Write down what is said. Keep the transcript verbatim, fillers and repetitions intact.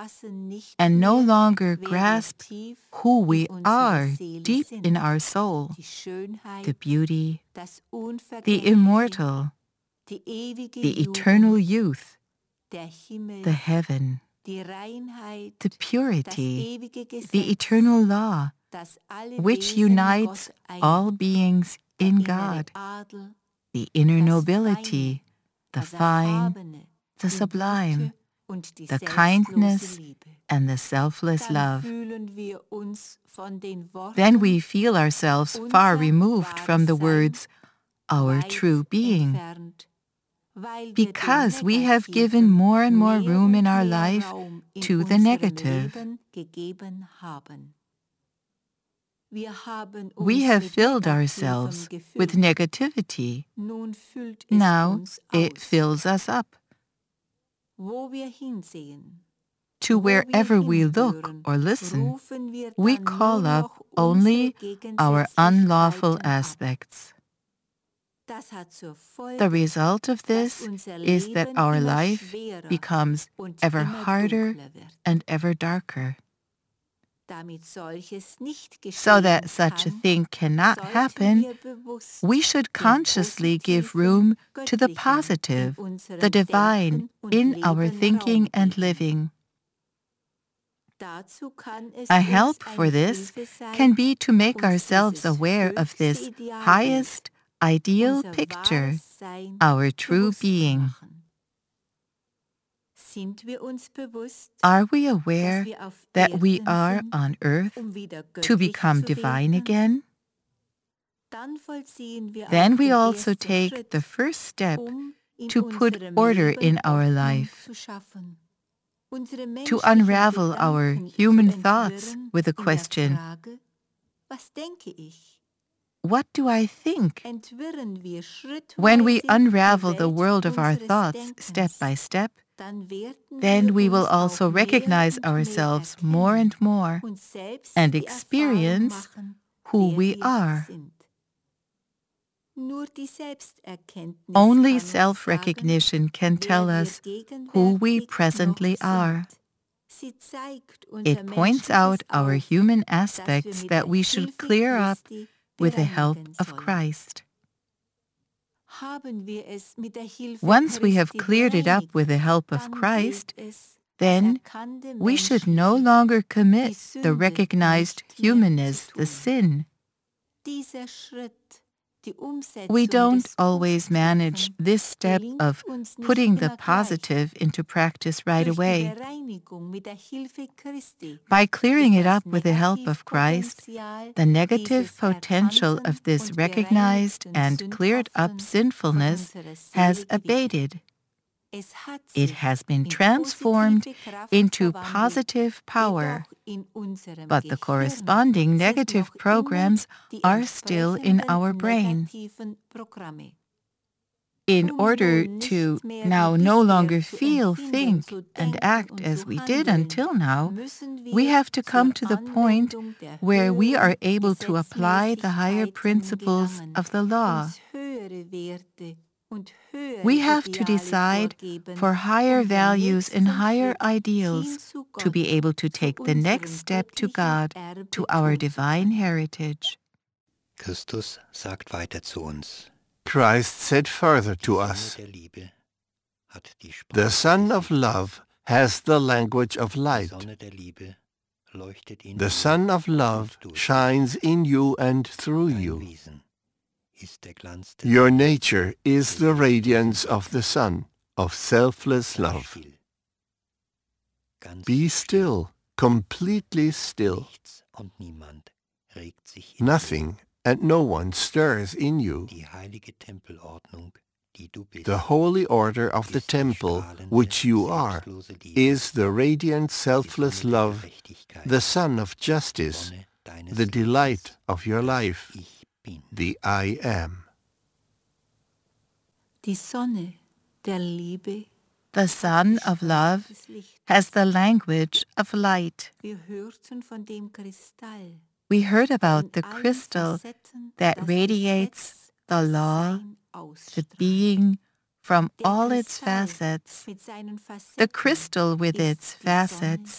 and no longer grasp who we are deep in our soul, the beauty, the immortal, the eternal youth, the heaven, the purity, the eternal law, which unites all beings in God, the inner nobility, the fine, the sublime, the kindness, and the selfless love. Then we feel ourselves far removed from the words, our true being, because we have given more and more room in our life to the negative. We have filled ourselves with negativity. Now it fills us up. To wherever we look or listen, we call up only our unlawful aspects. The result of this is that our life becomes ever harder and ever darker. So that such a thing cannot happen, we should consciously give room to the positive, the divine, in our thinking and living. A help for this can be to make ourselves aware of this highest, ideal picture, our true being. Are we aware that we are on earth to become divine again? Then we also take the first step to put order in our life, to unravel our human thoughts with the question, what do I think? When we unravel the world of our thoughts step by step, then we will also recognize ourselves more and more and experience who we are. Only self-recognition can tell us who we presently are. It points out our human aspects that we should clear up with the help of Christ. Once we have cleared it up with the help of Christ, then we should no longer commit the recognized humanness, the sin. We don't always manage this step of putting the positive into practice right away. By clearing it up with the help of Christ, the negative potential of this recognized and cleared up sinfulness has abated. It has been transformed into positive power, but the corresponding negative programs are still in our brain. In order to now no longer feel, think, and act as we did until now, we have to come to the point where we are able to apply the higher principles of the law. We have to decide for higher values and higher ideals to be able to take the next step to God, to our divine heritage. Christus sagt weiter zu uns. Christ said further to us, the Son of Love has the language of light. The Son of Love shines in you and through you. Your nature is the radiance of the sun, of selfless love. Be still, completely still. Nothing and no one stirs in you. The holy order of the temple, which you are, is the radiant selfless love, the sun of justice, the delight of your life, the I am. The Son of Love has the language of light. We heard about the crystal that radiates the law, the being, from all its facets. The crystal with its facets